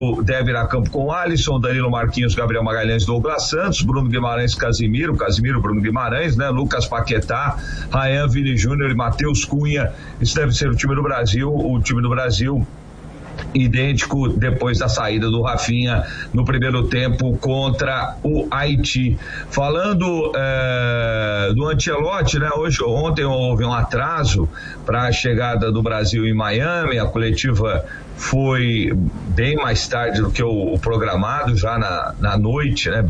deve ir a campo com Alisson, Danilo, Marquinhos, Gabriel Magalhães, Douglas Santos, Bruno Guimarães, Casimiro, Bruno Guimarães, né? Lucas Paquetá, Rayan, Vini Júnior e Matheus Cunha. Isso deve ser o time do Brasil, idêntico depois da saída do Rafinha no primeiro tempo contra o Haiti. Falando do Ancelotti, né? Ontem houve um atraso para a chegada do Brasil em Miami. A coletiva foi bem mais tarde do que o programado, já na noite, né?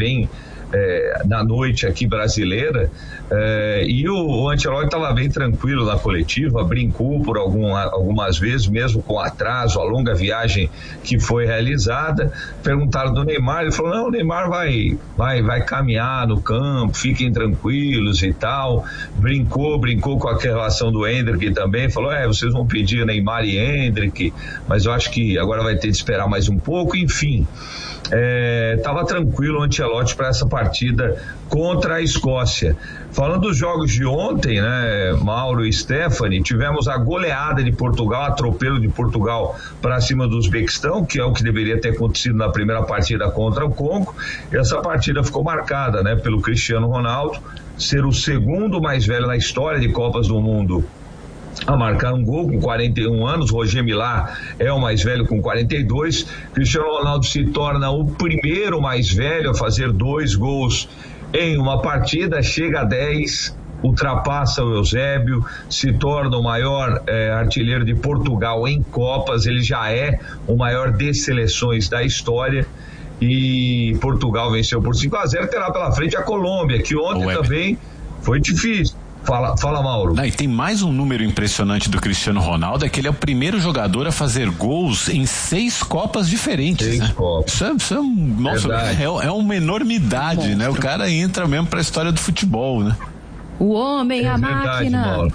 Na noite aqui brasileira, e o Ancelotti estava bem tranquilo na coletiva, brincou por algumas vezes, mesmo com atraso, a longa viagem que foi realizada. Perguntaram do Neymar, ele falou: não, o Neymar vai caminhar no campo, fiquem tranquilos e tal. Brincou com a relação do Endrick também, falou: vocês vão pedir Neymar e Endrick, mas eu acho que agora vai ter de esperar mais um pouco. Enfim, estava tranquilo o Ancelotti para essa partida contra a Escócia. Falando dos jogos de ontem, né, Mauro e Stephanie, tivemos a goleada de Portugal, atropelo de Portugal para cima do Uzbequistão, que é o que deveria ter acontecido na primeira partida contra o Congo. Essa partida ficou marcada, né, pelo Cristiano Ronaldo ser o segundo mais velho na história de Copas do Mundo a marcar um gol, com 41 anos. Roger Milá é o mais velho com 42. Cristiano Ronaldo se torna o primeiro mais velho a fazer 2 gols em uma partida, chega a 10, ultrapassa o Eusébio, se torna o maior artilheiro de Portugal em Copas. Ele já é o maior de seleções da história, e Portugal venceu por 5-0, terá pela frente a Colômbia, que ontem também foi difícil. Fala, Mauro. E tem mais um número impressionante do Cristiano Ronaldo, é que ele é o primeiro jogador a fazer gols em 6 Copas diferentes. 6 Copas. Isso é nossa, é uma enormidade, né? O cara entra mesmo pra história do futebol, né? O homem, a máquina. Mauro.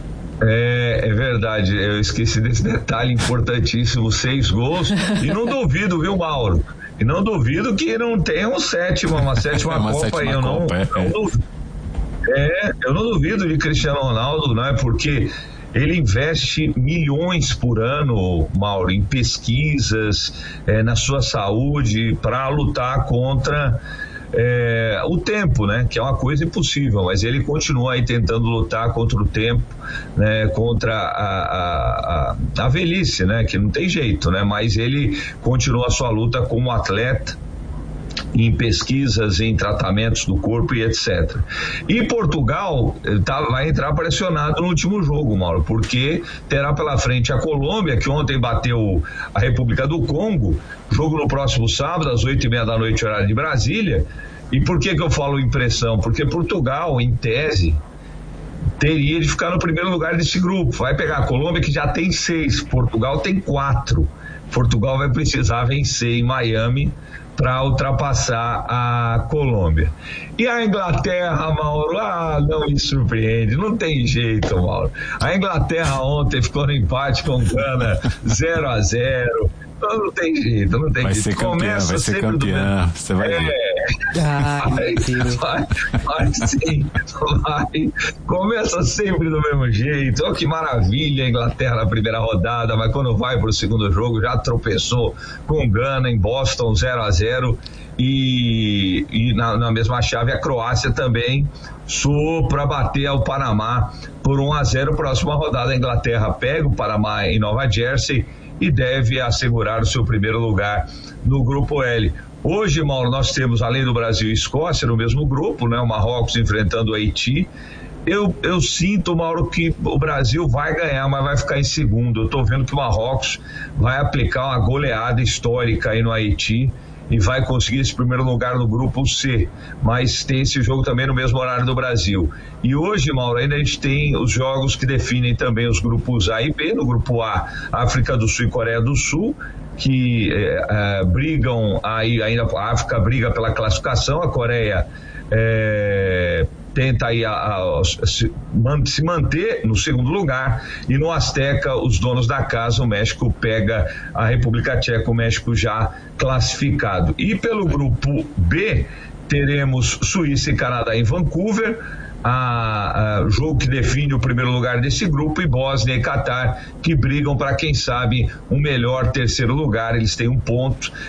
É verdade, eu esqueci desse detalhe importantíssimo, 6 gols, e não duvido, viu, Mauro? E não duvido que não tenha uma sétima Copa aí, eu não duvido. Eu não duvido de Cristiano Ronaldo, né? Porque ele investe milhões por ano, Mauro, em pesquisas, na sua saúde, para lutar contra o tempo, né? Que é uma coisa impossível, mas ele continua aí tentando lutar contra o tempo, né? Contra a velhice, né? Que não tem jeito, né? Mas ele continua a sua luta como atleta, em pesquisas, em tratamentos do corpo e etc. E Portugal vai entrar pressionado no último jogo, Mauro, porque terá pela frente a Colômbia, que ontem bateu a República do Congo, jogo no próximo sábado, às 8:30 da noite, horário de Brasília. E por que eu falo impressão? Porque Portugal, em tese, teria de ficar no primeiro lugar desse grupo. Vai pegar a Colômbia, que já tem 6, Portugal tem 4. Portugal vai precisar vencer em Miami para ultrapassar a Colômbia. E a Inglaterra, Mauro, não me surpreende, não tem jeito, Mauro. A Inglaterra ontem ficou no empate com Gana, 0-0. Não tem jeito. Vai ser campeã, vai ser campeã. Você vai ver. Vai. Começa sempre do mesmo jeito. Oh, que maravilha a Inglaterra na primeira rodada, mas quando vai pro segundo jogo já tropeçou com Gana em Boston, 0-0. E na mesma chave a Croácia também suou para bater ao Panamá por 1-0. Próxima rodada a Inglaterra pega o Panamá em Nova Jersey e deve assegurar o seu primeiro lugar no grupo L. Hoje, Mauro, nós temos, além do Brasil e Escócia, no mesmo grupo, né? O Marrocos enfrentando o Haiti. Eu sinto, Mauro, que o Brasil vai ganhar, mas vai ficar em segundo. Eu tô vendo que o Marrocos vai aplicar uma goleada histórica aí no Haiti e vai conseguir esse primeiro lugar no grupo C, mas tem esse jogo também no mesmo horário do Brasil. E hoje, Mauro, ainda a gente tem os jogos que definem também os grupos A e B. No grupo A, África do Sul e Coreia do Sul, que brigam aí, ainda a África briga pela classificação, a Coreia tenta aí se manter no segundo lugar, e no Azteca, os donos da casa, o México pega a República Tcheca, o México já classificado. E pelo grupo B, teremos Suíça e Canadá em Vancouver, jogo que define o primeiro lugar desse grupo, e Bósnia e Catar, que brigam para, quem sabe, um melhor terceiro lugar. Eles têm 1 ponto,